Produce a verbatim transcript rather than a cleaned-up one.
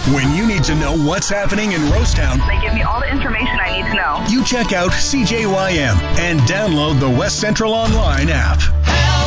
When you need to know what's happening in Rosetown, They give me all the information I need to know. you check out C J Y M and download the West Central Online app.